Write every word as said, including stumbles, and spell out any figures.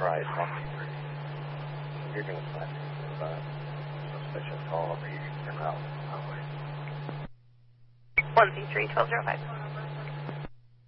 Enterprise one two three. You're going to find uh, suspicious call over you. You're out. one two three, twelve zero five.